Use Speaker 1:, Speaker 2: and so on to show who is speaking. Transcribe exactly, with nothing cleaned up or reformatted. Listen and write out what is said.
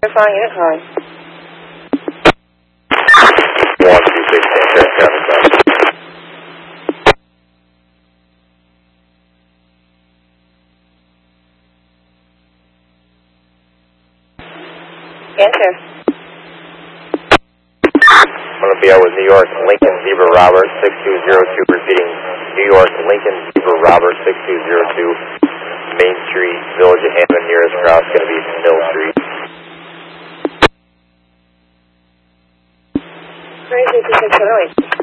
Speaker 1: Verifying unit calling.
Speaker 2: one two six ten, traffic south.
Speaker 1: Answer.
Speaker 2: I'm going to be out with New York Lincoln Zebra Robert six two zero two, repeating New York Lincoln Zebra Robert six two zero two, Main Street, Village of Hammond, nearest cross going to be Mill Street.
Speaker 1: three two six seven oh eight.